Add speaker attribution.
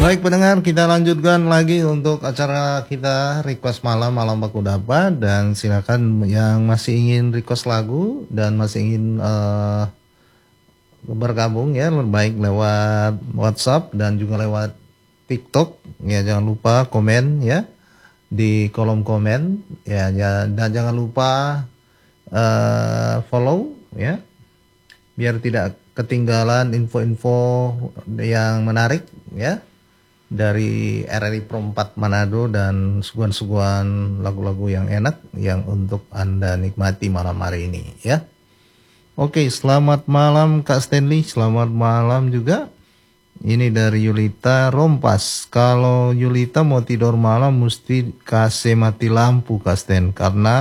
Speaker 1: Baik pendengar, kita lanjutkan lagi untuk acara kita request malam Baku Dapa, dan silakan yang masih ingin request lagu dan masih ingin bergabung ya, baik lewat WhatsApp dan juga lewat TikTok ya, jangan lupa komen ya di kolom komen ya, dan jangan lupa follow ya, biar tidak ketinggalan info-info yang menarik ya dari RRI Pro 4 Manado, dan suguhan-suguhan lagu-lagu yang enak yang untuk Anda nikmati malam hari ini ya. Oke, selamat malam Kak Stanley, selamat malam juga. Ini dari Yulita Rompas. Kalau Yulita mau tidur malam mesti kasih mati lampu Kak Stan, karena